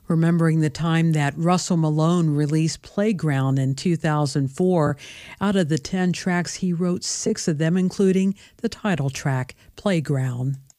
remembering the time that Russell Malone released Playground in 2004. Out of the 10 tracks he wrote, 6 of them, including the title track, Playground.